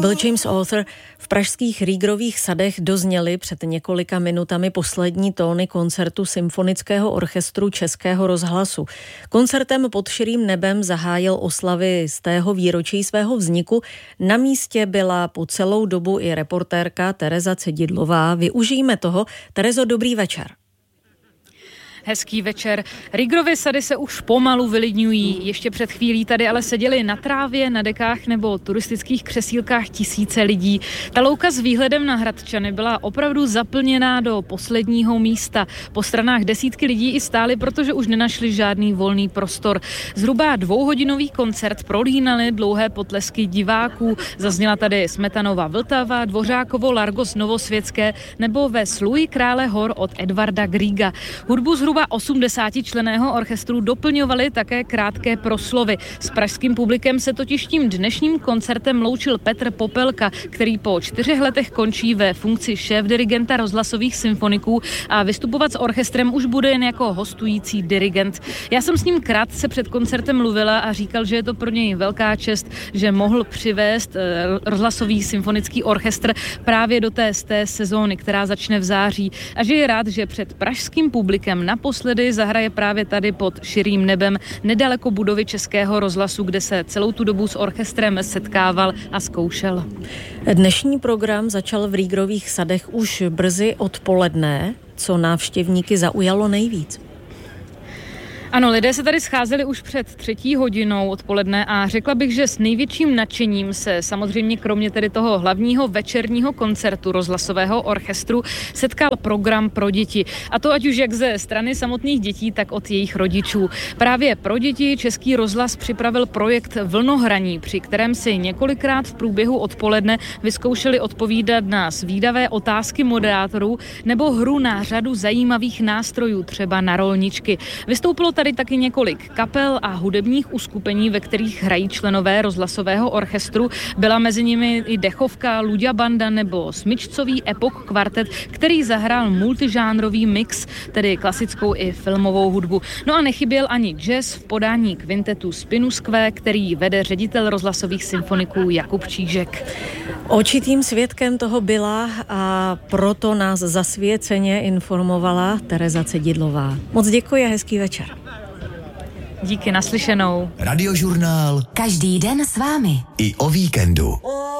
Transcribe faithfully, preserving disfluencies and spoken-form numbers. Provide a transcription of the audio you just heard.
To byl James Arthur. V pražských Riegerových sadech dozněly před několika minutami poslední tóny koncertu Symfonického orchestru Českého rozhlasu. Koncertem pod širým nebem zahájil oslavy z tého výročí svého vzniku. Na místě byla po celou dobu i reportérka Tereza Cedidlová. Využijme toho. Terezo, dobrý večer. Hezký večer. Riegerovy sady se už pomalu vylidňují. Ještě před chvílí tady ale seděli na trávě, na dekách nebo turistických křesílkách tisíce lidí. Ta louka s výhledem na Hradčany byla opravdu zaplněná do posledního místa. Po stranách desítky lidí i stály, protože už nenašli žádný volný prostor. Zhruba dvouhodinový koncert prolínaly dlouhé potlesky diváků. Zazněla tady Smetanova Vltava, Dvořákovo Largos Novosvětské nebo Ve sluji krále hor od Edvarda Griega. Hudbu zhruba osmdesátičlenného orchestru doplňovaly také krátké proslovy. S pražským publikem se totiž tím dnešním koncertem loučil Petr Popelka, který po čtyřech letech končí ve funkci šéfdirigenta rozhlasových symfoniků a vystupovat s orchestrem už bude jen jako hostující dirigent. Já jsem s ním krátce před koncertem mluvila a říkal, že je to pro něj velká čest, že mohl přivést rozhlasový symfonický orchestr právě do té, z té sezóny, která začne v září, a že je rád, že před pražským publikem na Naposledy zahraje právě tady pod širým nebem nedaleko budovy Českého rozhlasu, kde se celou tu dobu s orchestrem setkával a zkoušel. Dnešní program začal v Riegerových sadech už brzy odpoledne. Co návštěvníky zaujalo nejvíc? Ano, lidé se tady scházeli už před třetí hodinou odpoledne a řekla bych, že s největším nadšením se samozřejmě kromě tedy toho hlavního večerního koncertu rozhlasového orchestru setkal program pro děti. A to ať už jak ze strany samotných dětí, tak od jejich rodičů. Právě pro děti Český rozhlas připravil projekt Vlnohraní, při kterém si několikrát v průběhu odpoledne vyzkoušeli odpovídat na zvídavé otázky moderátorů nebo hru na řadu zajímavých nástrojů, třeba na rolničky. Vystoupilo tady taky několik kapel a hudebních uskupení, ve kterých hrají členové rozhlasového orchestru. Byla mezi nimi i dechovka, Luďa banda nebo smyčcový Epok kvartet, který zahrál multižánrový mix, tedy klasickou i filmovou hudbu. No a nechyběl ani jazz v podání kvintetu Spinuskvé, který vede ředitel rozhlasových symfoniků Jakub Čížek. Očitým svědkem toho byla a proto nás zasvěceně informovala Tereza Cedidlová. Moc děkuji a hezký večer. Díky, naslyšenou. Radiožurnál. Každý den s vámi. I o víkendu.